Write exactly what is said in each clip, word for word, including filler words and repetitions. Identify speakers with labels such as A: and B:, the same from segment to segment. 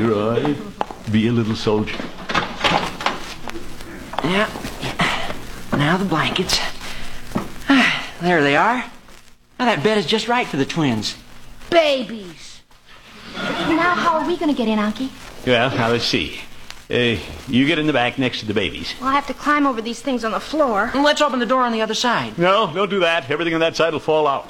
A: Leroy, be a little soldier.
B: Yeah. Now the blankets. There they are. Now that bed is just right for the twins.
C: Babies.
D: Now how are we going to get in, Anki?
A: Well, now let's see. Uh, you get in the back next to the babies.
C: Well, I'll have to climb over these things on the floor.
B: And let's open the door on the other side.
A: No, don't do that. Everything on that side will fall out.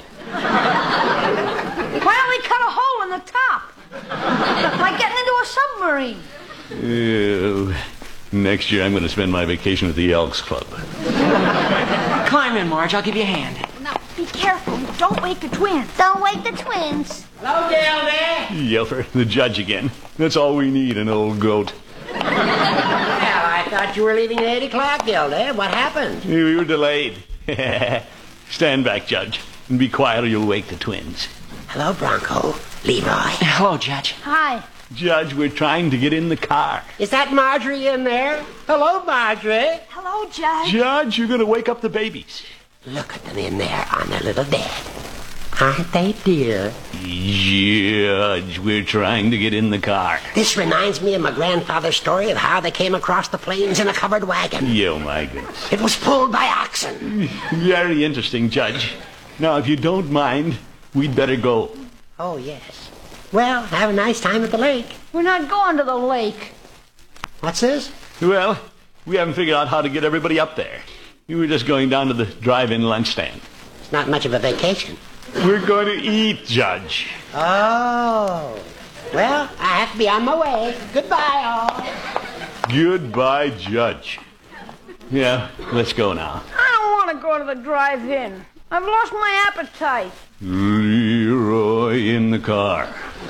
C: Why don't we cut a hole in the top? Like getting into a submarine.
A: Uh, next year I'm going to spend my vacation at the Elks Club.
B: Climb in, Marge. I'll give you a hand.
C: Now, be careful. Don't wake the twins.
D: Don't wake the twins.
B: Hello, Gildy.
A: Yelfer, the judge again. That's all we need, an old goat.
E: Well, I thought you were leaving at eight o'clock, Gildy. What happened?
A: We were delayed. Stand back, Judge, and be quiet or you'll wake the twins.
E: Hello, Bronco. Leroy.
B: Hello, Judge.
C: Hi.
A: Judge, we're trying to get in the car.
E: Is that Marjorie in there? Hello, Marjorie.
C: Hello, Judge.
A: Judge, you're going to wake up the babies.
E: Look at them in there on their little bed. Aren't they dear?
A: Judge, we're trying to get in the car.
E: This reminds me of my grandfather's story of how they came across the plains in a covered wagon.
A: Oh, my goodness.
E: It was pulled by oxen.
A: Very interesting, Judge. Now, if you don't mind, we'd better go.
E: Oh, yes. Well, have a nice time at the lake.
C: We're not going to the lake.
E: What's this?
A: Well, we haven't figured out how to get everybody up there. We were just going down to the drive-in lunch stand.
E: It's not much of a vacation.
A: We're going to eat, Judge.
E: Oh. Well, I have to be on my way. Goodbye, all.
A: Goodbye, Judge. Yeah, let's go now.
C: I don't want to go to the drive-in. I've lost my appetite.
A: Leroy in the car.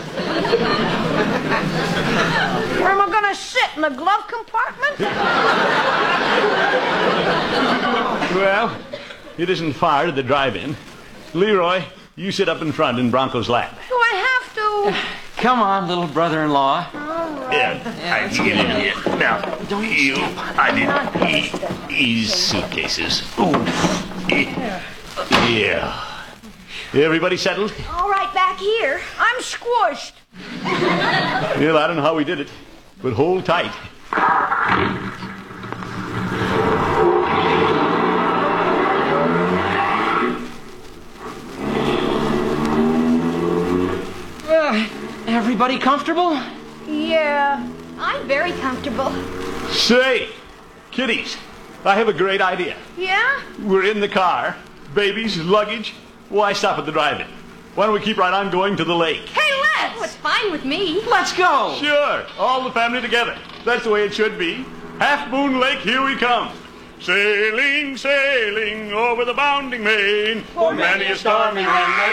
C: Where am I going to sit? In the glove compartment?
A: Well, it isn't far to the drive-in. Leroy, you sit up in front in Bronco's lap.
C: Do I have to?
B: Come on, little brother-in-law.
A: Yeah, I can get in here. Now,
B: Don't
A: you, I didn't eat these suitcases. Ooh. Yeah. Everybody settled?
C: All right, back here. I'm squished.
A: Well, I don't know how we did it, but hold tight.
B: Uh, everybody comfortable?
C: Yeah.
D: I'm very comfortable.
A: Say, kiddies, I have a great idea.
C: Yeah?
A: We're in the car. Babies, luggage. Why stop at the drive-in? Why don't we keep right on going to the lake?
C: Hey, let's!
D: Oh, it's fine with me.
B: Let's go.
A: Sure, all the family together. That's the way it should be. Half Moon Lake, here we come. Sailing, sailing over the bounding main. For many a stormy wind that